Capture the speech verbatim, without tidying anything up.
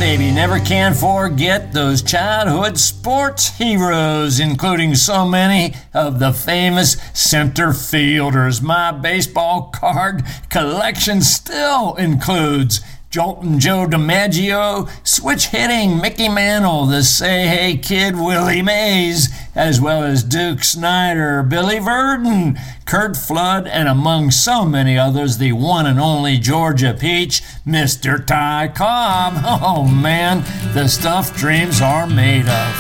baby, never can forget those childhood sports heroes, including so many of the famous center fielders. My baseball card collection still includes Joltin' Joe DiMaggio, switch hitting Mickey Mantle, the Say Hey Kid Willie Mays, as well as Duke Snider, Billy Verdon, Curt Flood, and among so many others, the one and only Georgia Peach, Mister Ty Cobb. Oh man, the stuff dreams are made of.